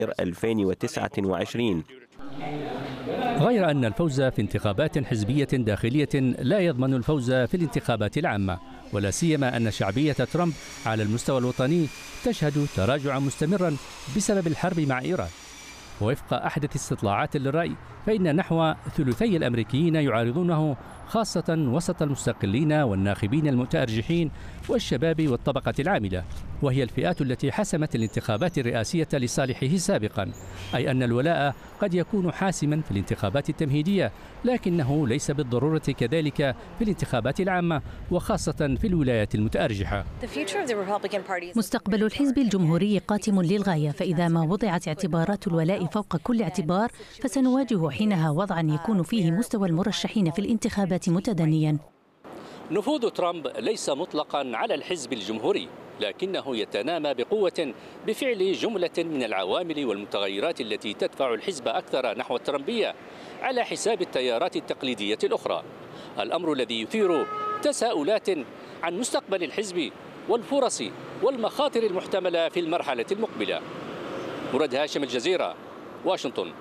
2029. غير أن الفوز في انتخابات حزبية داخلية لا يضمن الفوز في الانتخابات العامة، ولا سيما أن شعبية ترامب على المستوى الوطني تشهد تراجعا مستمرا بسبب الحرب مع إيران. ووفق أحدث استطلاعات للرأي فإن نحو ثلثي الأمريكيين يعارضونه، خاصة وسط المستقلين والناخبين المتأرجحين والشباب والطبقة العاملة، وهي الفئات التي حسمت الانتخابات الرئاسية لصالحه سابقا، أي أن الولاء قد يكون حاسما في الانتخابات التمهيدية، لكنه ليس بالضرورة كذلك في الانتخابات العامة، وخاصة في الولايات المتأرجحة. مستقبل الحزب الجمهوري قاتم للغاية، فإذا ما وضعت اعتبارات الولاء فوق كل اعتبار فسنواجه حينها وضعا يكون فيه مستوى المرشحين في الانتخابات متدنيا. نفوذ ترامب ليس مطلقا على الحزب الجمهوري، لكنه يتنامى بقوة بفعل جملة من العوامل والمتغيرات التي تدفع الحزب أكثر نحو الترامبية على حساب التيارات التقليدية الأخرى، الأمر الذي يثير تساؤلات عن مستقبل الحزب والفرص والمخاطر المحتملة في المرحلة المقبلة. مراد هاشم، الجزيرة، واشنطن.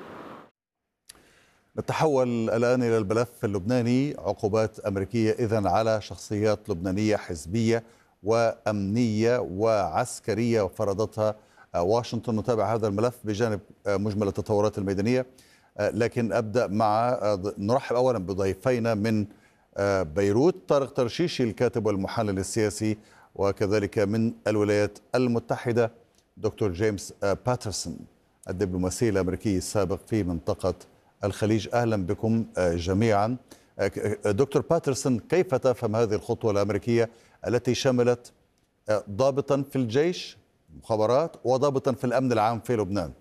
نتحول الآن إلى الملف اللبناني. عقوبات أمريكية إذن على شخصيات لبنانية حزبية وأمنية وعسكرية فرضتها واشنطن. نتابع هذا الملف بجانب مجمل التطورات الميدانية، لكن أبدأ نرحب أولا بضيفينا من بيروت: طارق ترشيشي الكاتب والمحلل السياسي، وكذلك من الولايات المتحدة دكتور جيمس باترسون الدبلوماسي الأمريكي السابق في منطقة الخليج. أهلا بكم جميعا. دكتور باترسون، كيف تفهم هذه الخطوة الأمريكية التي شملت ضابطا في الجيش مخابرات وضابطا في الأمن العام في لبنان؟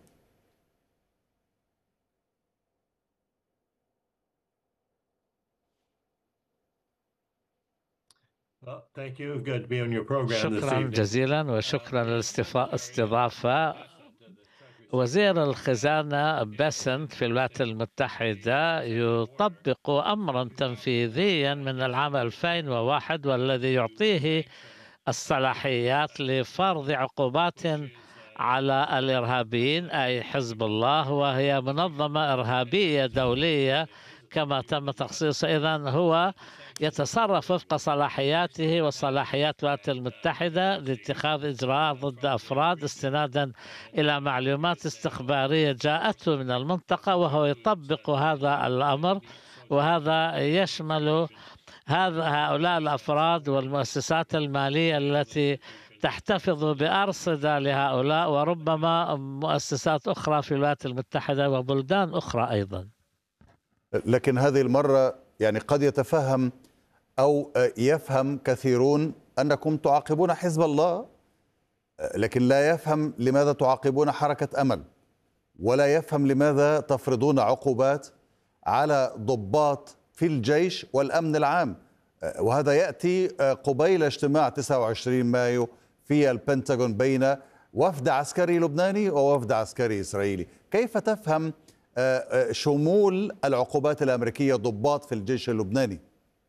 شكرا جزيلا وشكرا للاستضافة. وزير الخزانة باسنت في الولايات المتحدة يطبق أمرا تنفيذيا من العام 2001 والذي يعطيه الصلاحيات لفرض عقوبات على الإرهابيين، أي حزب الله، وهي منظمة إرهابية دولية كما تم تخصيصه. إذن هو يتصرف وفق صلاحياته وصلاحيات الولايات المتحدة لاتخاذ إجراءات ضد أفراد استنادا إلى معلومات استخبارية جاءته من المنطقة، وهو يطبق هذا الأمر، وهذا يشمل هؤلاء الأفراد والمؤسسات المالية التي تحتفظ بأرصدة لهؤلاء، وربما مؤسسات أخرى في الولايات المتحدة وبلدان أخرى أيضا. لكن هذه المرة يعني قد يتفهم أو يفهم كثيرون أنكم تعاقبون حزب الله، لكن لا يفهم لماذا تعاقبون حركة أمل، ولا يفهم لماذا تفرضون عقوبات على ضباط في الجيش والأمن العام. وهذا يأتي قبيل اجتماع 29 مايو في البنتاغون بين وفد عسكري لبناني ووفد عسكري إسرائيلي. كيف تفهم شمول العقوبات الأمريكية ضباط في الجيش اللبناني؟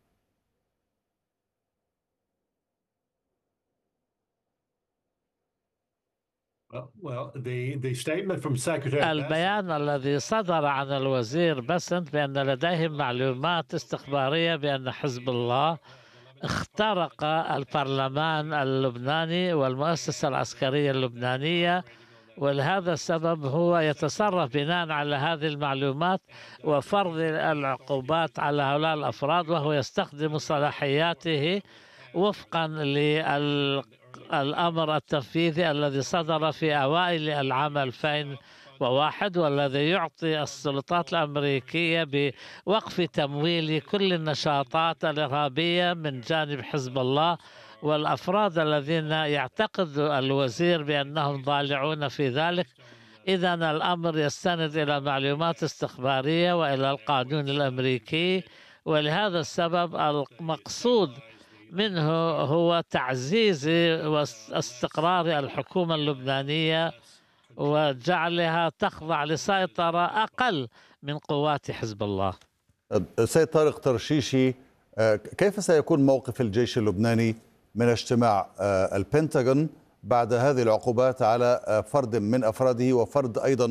البيان الذي صدر عن الوزير باسنت بأن لديهم معلومات استخبارية بأن حزب الله اخترق البرلمان اللبناني والمؤسسة العسكرية اللبنانية، ولهذا السبب هو يتصرف بناء على هذه المعلومات وفرض العقوبات على هؤلاء الأفراد، وهو يستخدم صلاحياته وفقا للأمر التنفيذي الذي صدر في أوائل العام 2001 والذي يعطي السلطات الأمريكية بوقف تمويل كل النشاطات الإرهابية من جانب حزب الله والأفراد الذين يعتقد الوزير بأنهم ضالعون في ذلك. إذن الأمر يستند إلى معلومات استخبارية وإلى القانون الأمريكي، ولهذا السبب المقصود منه هو تعزيز واستقرار الحكومة اللبنانية وجعلها تخضع لسيطرة أقل من قوات حزب الله. سيد طارق ترشيشي، كيف سيكون موقف الجيش اللبناني من اجتماع البنتاغون بعد هذه العقوبات على فرد من أفراده وفرد أيضا